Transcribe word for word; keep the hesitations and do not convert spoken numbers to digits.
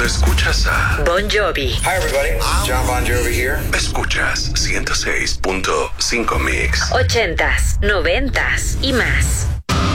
Cuando escuchas a Bon Jovi. Hi everybody, John Bon Jovi here. Escuchas ciento seis punto cinco Mix. Ochentas, noventas y más.